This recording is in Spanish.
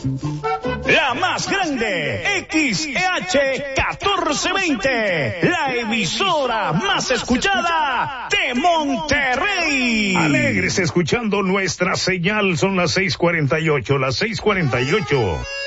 La más grande, XEH 1420, la emisora más escuchada de Monterrey. Alegres escuchando nuestra señal, son las 6:48, las 6:48.